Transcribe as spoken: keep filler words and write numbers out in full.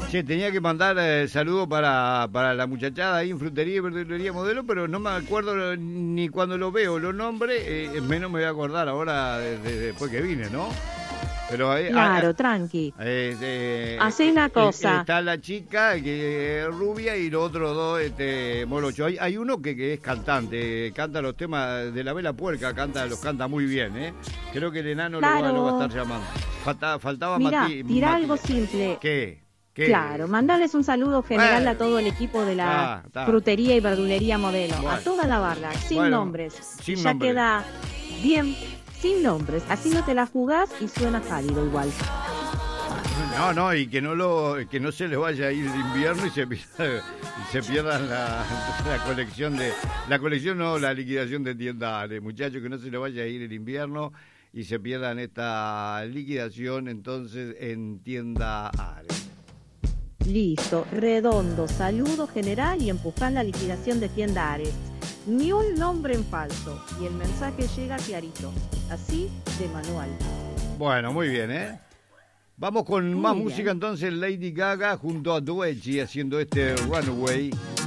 Che, tenía que mandar eh, saludos para, para la muchachada ahí en Frutería y Verdulería Modelo, pero no me acuerdo ni cuando lo veo, los nombres, eh, menos me voy a acordar ahora de, de- después que vine, ¿no? Pero ahí, Claro, ah, tranqui. eh, eh, Hacé una eh, cosa. está la chica que es rubia y los otros dos este, morochos. Hay, hay uno que, que es cantante, canta los temas de la Vela Puerca, canta, los canta muy bien, ¿eh? Creo que el enano lo, va, Claro. lo va a estar llamando. Falta, faltaba Mirá, Mati, tira Mati- algo simple. ¿Qué? ¿Qué? Claro, mandarles un saludo general Bueno. a todo el equipo de la Ah, está. frutería y verdulería Modelo, Bueno. a toda la barra, sin Bueno, nombres. sin ya nombres. queda bien, sin nombres, así no te la jugás y suena cálido igual. No, no, y que no lo, que no se les vaya a ir el invierno y se pierda, y se pierdan la, la colección de, la colección no, la liquidación de tienda Ale, muchachos, que no se les vaya a ir el invierno y se pierdan esta liquidación entonces en tienda Ale. Listo, redondo, saludo general y empujá la liquidación de tienda Ares. Ni un nombre en falso y el mensaje llega clarito, así de manual. Bueno, muy bien, ¿eh? Vamos con Muy más bien. música entonces, Lady Gaga junto a Doechii haciendo este Runaway.